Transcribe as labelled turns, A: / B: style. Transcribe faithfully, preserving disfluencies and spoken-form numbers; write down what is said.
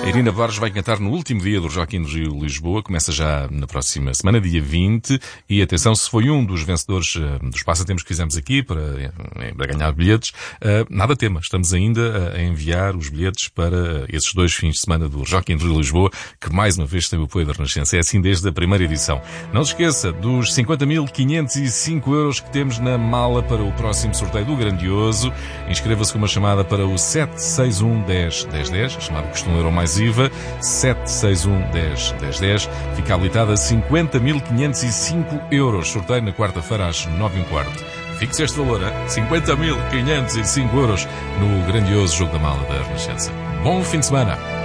A: Irina Borges vai cantar no último dia do Rock in Rio Lisboa. Começa já na próxima semana, dia vinte. E atenção, se foi um dos vencedores uh, dos passatempos que fizemos aqui para, uh, para ganhar bilhetes, uh, nada tema. Estamos ainda a enviar os bilhetes para esses dois fins de semana do Rock in Rio Lisboa, que mais uma vez tem o apoio da Renascença. É assim desde a primeira edição. Não se esqueça dos cinquenta mil quinhentos e cinco euros que temos na mala para o próximo sorteio do Grandioso. Inscreva-se com uma chamada para o sete seis um, dez, dez, dez. A chamada custa um euro mais I V A. sete seis um, dez, dez, dez. Fica habilitada a cinquenta mil quinhentos e cinco euros. Sorteio na quarta-feira às nove e um quarto. Fixe este valor, hein? cinquenta mil quinhentos e cinco euros no grandioso Jogo da Mala da Renascença. Bom fim de semana!